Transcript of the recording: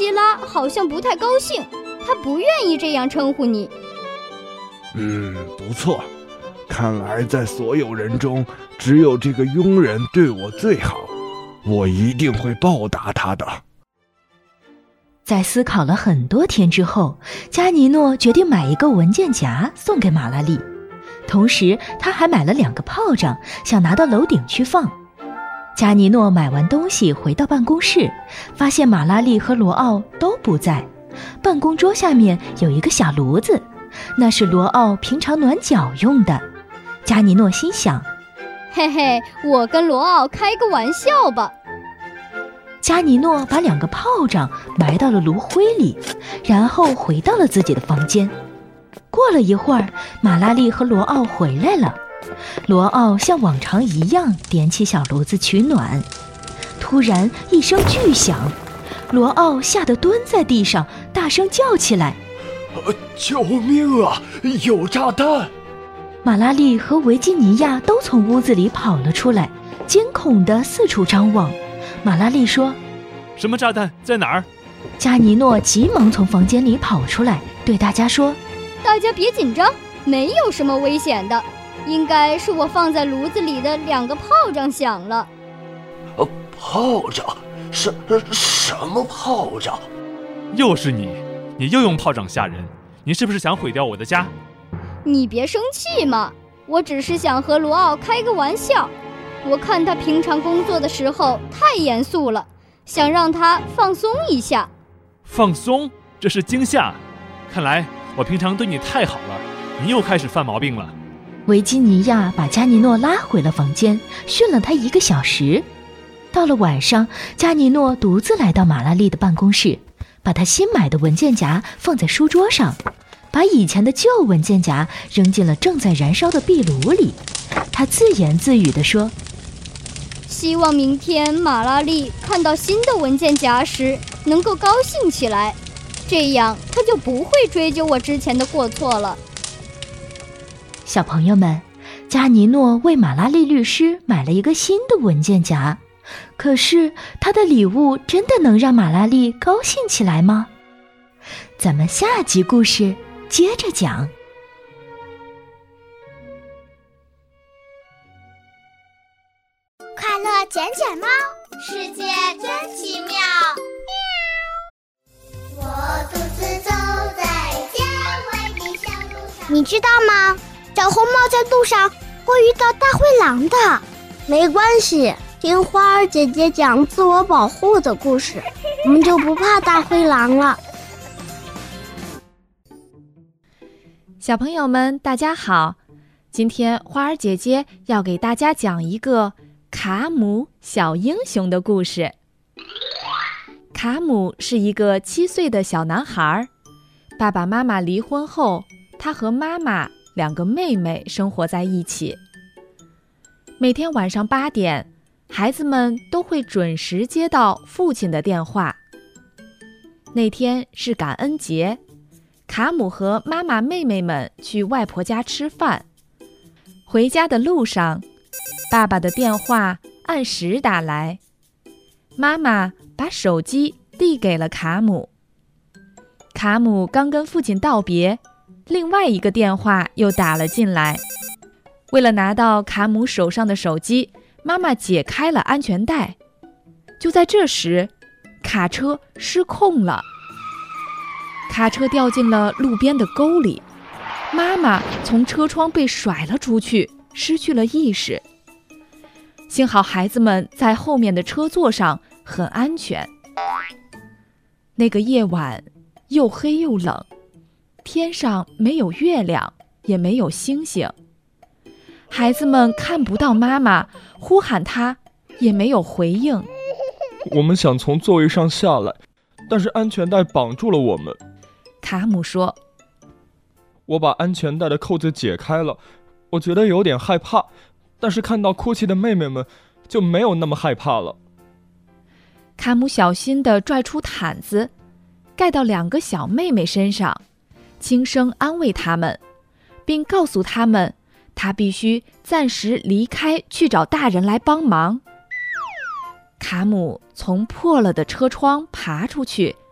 希拉好像不太高兴，他不愿意这样称呼你。 不错，看来在所有人中，只有这个佣人对我最好，我一定会报答他的。 在思考了很多天之后，加尼诺决定买一个文件夹送给马拉丽，同时他还买了2个炮仗，想拿到楼顶去放。加尼诺买完东西回到办公室，发现马拉丽和罗奥都不在。办公桌下面有一个小炉子，那是罗奥平常暖脚用的。加尼诺心想， 嘿嘿，我跟罗奥开个玩笑吧。 加尼诺把2个炮仗埋到了炉灰里，然后回到了自己的房间。过了一会儿，马拉丽和罗奥回来了。罗奥像往常一样点起小炉子取暖。突然一声巨响，罗奥吓得蹲在地上，大声叫起来： 救命啊，有炸弹！ 马拉丽和维吉尼亚都从屋子里跑了出来，惊恐地四处张望。马拉丽说： 什么炸弹？在哪儿？ 加尼诺急忙从房间里跑出来，对大家说： 大家别紧张，没有什么危险的，应该是我放在炉子里的2个炮仗响了。 炮仗？什么炮仗？ 又是你又用炮仗吓人，你是不是想毁掉我的家？ 你别生气嘛，我只是想和罗奥开个玩笑。我看他平常工作的时候太严肃了，想让他放松一下。 放松？这是惊吓。看来我平常对你太好了，你又开始犯毛病了。 维吉尼亚把加尼诺拉回了房间，训了他1个小时。到了晚上，加尼诺独自来到马拉丽的办公室，把他新买的文件夹放在书桌上，把以前的旧文件夹扔进了正在燃烧的壁炉里。他自言自语地说： 希望明天马拉丽看到新的文件夹时能够高兴起来，这样他就不会追究我之前的过错了。 小朋友们，加尼诺为马拉丽律师买了一个新的文件夹，可是他的礼物真的能让马拉丽高兴起来吗？咱们下集故事接着讲。 快乐捡捡猫，世界真奇妙。我独自走在郊外的小路上。你知道吗？小红帽在路上会遇到大灰狼的。没关系，听花儿姐姐讲自我保护的故事，我们就不怕大灰狼了。 小朋友们，大家好！今天花儿姐姐要给大家讲一个卡姆小英雄的故事。卡姆是一个7岁的小男孩，爸爸妈妈离婚后，他和妈妈2个妹妹生活在一起。每天晚上8点，孩子们都会准时接到父亲的电话。那天是感恩节，卡姆和妈妈妹妹们去外婆家吃饭。回家的路上，爸爸的电话按时打来，妈妈把手机递给了卡姆。卡姆刚跟父亲道别，另外一个电话又打了进来。为了拿到卡姆手上的手机，妈妈解开了安全带。就在这时，卡车失控了，卡车掉进了路边的沟里，妈妈从车窗被甩了出去，失去了意识。幸好孩子们在后面的车座上很安全。那个夜晚又黑又冷，天上没有月亮，也没有星星。孩子们看不到妈妈，呼喊她也没有回应。 我们想从座位上下来，但是安全带绑住了我们。 卡姆说： 我把安全带的扣子解开了，我觉得有点害怕，但是看到哭泣的妹妹们就没有那么害怕了。 卡姆小心地拽出毯子，盖到2个小妹妹身上，轻声安慰她们，并告诉她们他必须暂时离开，去找大人来帮忙。卡姆从破了的车窗爬出去，